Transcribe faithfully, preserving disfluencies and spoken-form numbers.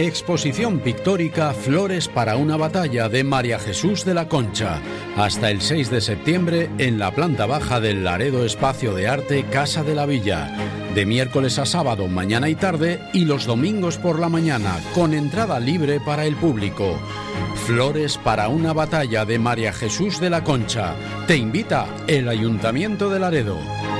Exposición pictórica Flores para una batalla de María Jesús de la Concha. Hasta el seis de septiembre en la planta baja del Laredo Espacio de Arte Casa de la Villa. De miércoles a sábado, mañana y tarde, y los domingos por la mañana, con entrada libre para el público. Flores para una batalla de María Jesús de la Concha. Te invita el Ayuntamiento de Laredo.